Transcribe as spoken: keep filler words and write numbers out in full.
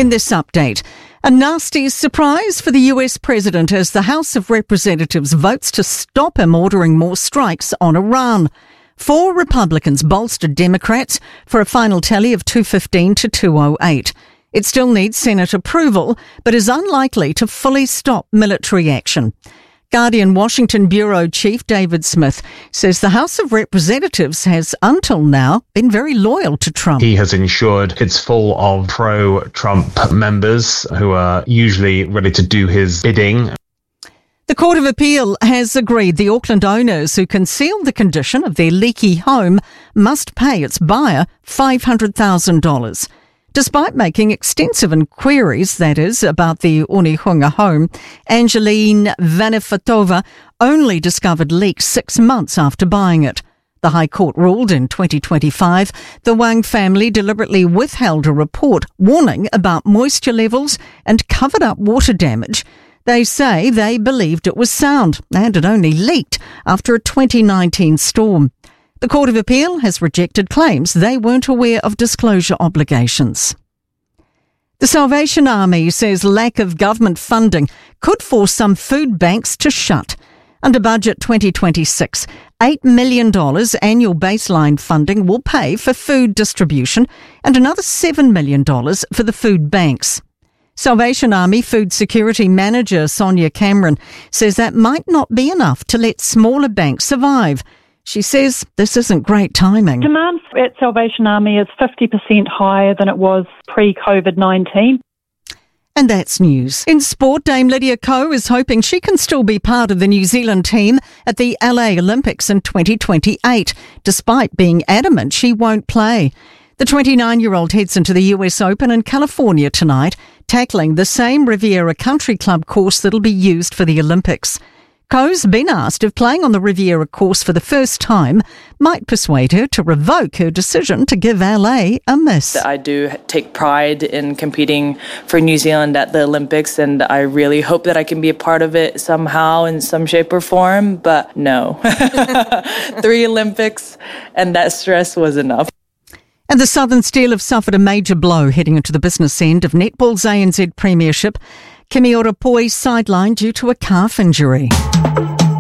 In this update, a nasty surprise for the U S president as the House of Representatives votes to stop him ordering more strikes on Iran. Four Republicans bolstered Democrats for a final tally of two fifteen to two oh eight. It still needs Senate approval, but is unlikely to fully stop military action. Guardian Washington Bureau Chief David Smith says the House of Representatives has until now been very loyal to Trump. He has ensured it's full of pro-Trump members who are usually ready to do his bidding. The Court of Appeal has agreed the Auckland owners who concealed the condition of their leaky home must pay its buyer five hundred thousand dollars. Despite making extensive inquiries, that is, about the Onehunga home, Angeline Vanifatova only discovered leaks six months after buying it. The High Court ruled in twenty twenty-five the Wang family deliberately withheld a report warning about moisture levels and covered up water damage. They say they believed it was sound and it only leaked after a twenty nineteen storm. The Court of Appeal has rejected claims they weren't aware of disclosure obligations. The Salvation Army says lack of government funding could force some food banks to shut. Under Budget twenty twenty-six, eight million dollars annual baseline funding will pay for food distribution and another seven million dollars for the food banks. Salvation Army Food Security Manager Sonia Cameron says that might not be enough to let smaller banks survive. She says this isn't great timing. Demand at Salvation Army is fifty percent higher than it was pre-COVID nineteen. And that's news. In sport, Dame Lydia Ko is hoping she can still be part of the New Zealand team at the L A Olympics in twenty twenty-eight, despite being adamant she won't play. The twenty-nine-year-old heads into the U S Open in California tonight, tackling the same Riviera Country Club course that'll be used for the Olympics. Ko's been asked if playing on the Riviera course for the first time might persuade her to revoke her decision to give L A a miss. I do take pride in competing for New Zealand at the Olympics, and I really hope that I can be a part of it somehow in some shape or form, but no. Three Olympics, and that stress was enough. And the Southern Steel have suffered a major blow heading into the business end of netball's A N Z Premiership. Kimi Orapoi sidelined due to a calf injury.